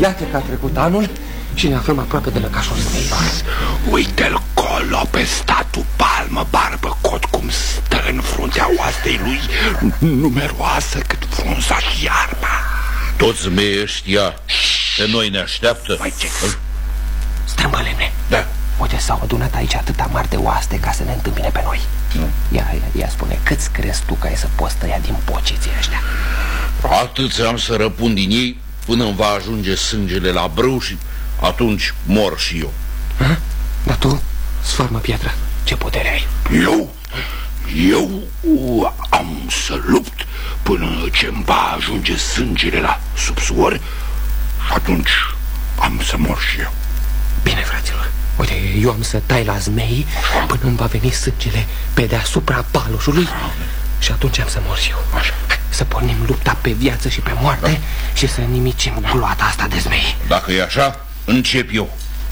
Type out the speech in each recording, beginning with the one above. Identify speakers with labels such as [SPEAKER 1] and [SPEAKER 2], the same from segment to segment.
[SPEAKER 1] Iată că a trecut anul și ne aflăm aproape de lăcașul zmeilor.
[SPEAKER 2] Uite-l colo pe statul Palmă, barbă cot, cum stă în fruntea oastei lui, numeroasă cât frunza și iarba.
[SPEAKER 3] Toți zmeii ăștia pe noi ne așteaptă.
[SPEAKER 2] Mai ce?
[SPEAKER 1] Strâmbălene.
[SPEAKER 2] Da.
[SPEAKER 1] Uite, s-au adunat aici atâta mari de oaste ca să ne întâmpine pe noi. Ia spune, câți crezi tu că ai să poți tăia din pociții ăștia?
[SPEAKER 3] Atâți am să răpund din ei până îmi va ajunge sângele la brâu și atunci mor și eu.
[SPEAKER 1] Dar tu, sfarmă piatră, ce putere ai?
[SPEAKER 2] Eu am să lupt până ce îmi va ajunge sângele la subsuor și atunci am să mor și eu.
[SPEAKER 1] Bine, fraților. Uite, eu am să tai la zmei până îmi va veni sângele pe deasupra paloșului și atunci am să mor și eu.
[SPEAKER 2] Așa.
[SPEAKER 1] Să pornim lupta pe viață și pe moarte și să nimicim gloata asta de zmei.
[SPEAKER 3] Dacă e așa, încep eu.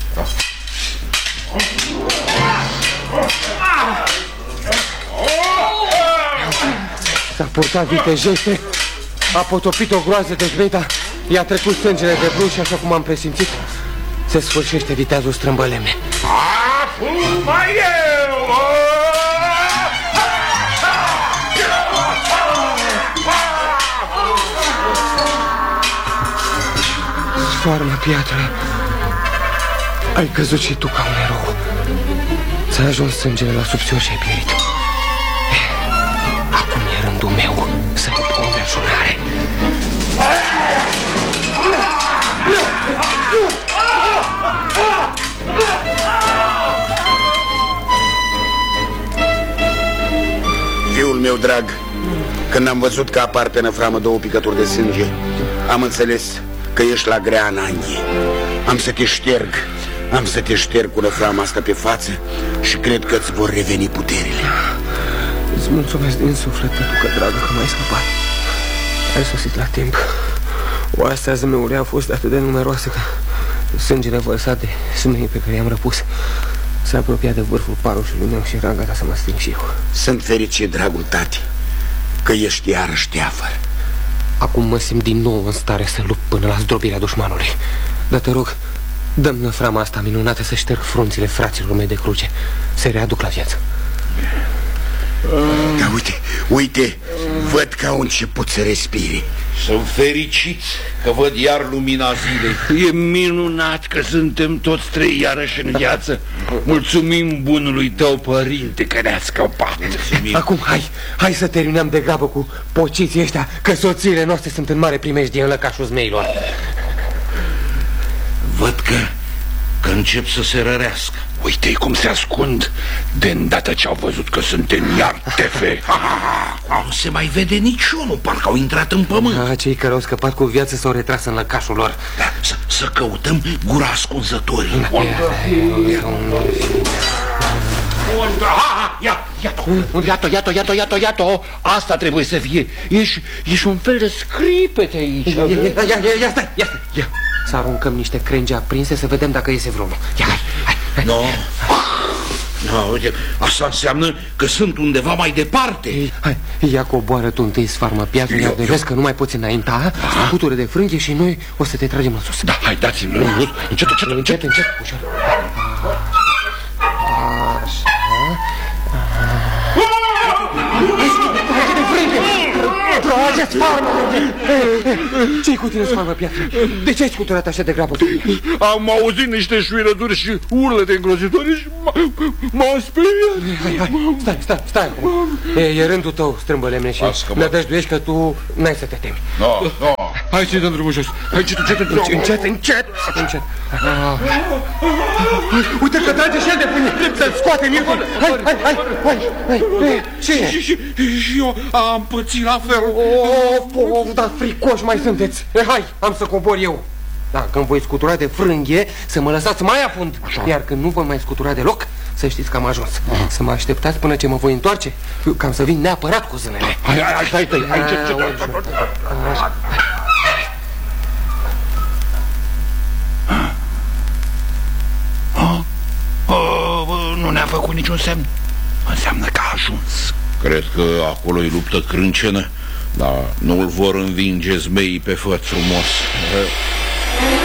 [SPEAKER 1] S-a purtat vitejește, a potopit o groază de zmei, dar i-a trecut sângele de brâu și așa cum am presimțit, se sfârșește viteazul Strâmbălene.
[SPEAKER 2] Acum mai eu!
[SPEAKER 1] Sfoarmă piatră, ai căzut și tu ca un erou. Ți-a ajuns sângele la subțior și ai pierit. Acum e rândul meu să lupt o înverșunare.
[SPEAKER 4] Fiul meu drag, când am văzut că apar pe năframă 2 picături de sânge, am înțeles că ești la grea Ananie. Am să te șterg cu năframa asta pe față și cred că îți vor reveni puterile.
[SPEAKER 1] Îți mulțumesc din suflet, tătucă dragă, că m-ai scăpat. Ai sosit la timp. Oastea zmeului a fost atât de numeroasă că sângele vărsat de zmei pe care i-am răpus s-a apropiat de vârful paloșului meu și era gata să mă sting și eu.
[SPEAKER 4] Sunt fericit, dragul tati, că ești iarăși teafăr.
[SPEAKER 1] Acum mă simt din nou în stare să lupt până la zdrobirea dușmanului. Dar te rog, dă-mi năframa asta minunată să șterg frunțile fraților mei de cruce, să readuc la viață.
[SPEAKER 4] Da, uite, văd că au început să respire.
[SPEAKER 3] Sunt fericit că văd iar lumina zilei.
[SPEAKER 2] E minunat că suntem toți trei iarăși în viață. Mulțumim bunului tău părinte că ne-a scăpat.
[SPEAKER 1] Acum hai să terminăm de grabă cu pociții ăștia, că soțiile noastre sunt în mare primejdie în lăcașul zmeilor.
[SPEAKER 3] Văd că încep să se rărească.
[SPEAKER 2] Uite-i cum se ascund de îndată ce au văzut că suntem iar tefe.
[SPEAKER 3] Nu se mai vede niciunul, parcă au intrat în pământ.
[SPEAKER 1] Cei care au scăpat cu viață s-au retras în lăcașul lor.
[SPEAKER 3] Să căutăm gura ascunzătorii.
[SPEAKER 2] Iată, asta trebuie să fie. Ești un fel de scripete aici.
[SPEAKER 1] Ia. Să aruncăm niște crengi aprinse să vedem dacă iese vreunul. Hai.
[SPEAKER 3] No, uite, asta înseamnă că sunt undeva mai departe.
[SPEAKER 1] Hai, ia coboară tu întâi, sfarmă piatră, iar de vezi că nu mai poți înainta, scutură de frânghie și noi o să te tragem în sus.
[SPEAKER 2] Da, hai, dați-mi încet,
[SPEAKER 1] ușor. Trageți, sfarmă! Ce-i cu tine, sfarmă piatră? De ce ai scuturat așa de grabă?
[SPEAKER 2] Am auzit niște șuierături și urlete îngrozitoare și m-am speriat.
[SPEAKER 1] Hai, stai. E rândul tău, Strâmbălemne, și nădăjduiești că tu n-ai să te temi.
[SPEAKER 3] No.
[SPEAKER 2] Hai să-i dăm drumul jos. Hai, încet.
[SPEAKER 1] Uite că trage și el de pâine. Să-l scoate Newton. Hai. Ce e?
[SPEAKER 2] Și eu am pățit la fel.
[SPEAKER 1] Dar fricoși mai sunteți. Hai, am să cobor eu. Da, când voi scutura de frânghie, să mă lăsați mai afund. Iar când nu voi mai scutura deloc, să știți că am ajuns. Să mă așteptați până ce mă voi întoarce, cam să vin neapărat cu zânele.
[SPEAKER 2] Hai, nu ne-a făcut niciun semn. Înseamnă că a ajuns.
[SPEAKER 3] Cred că acolo-i luptă crâncenă, dar nu-l vor învinge zmeii pe făt frumos.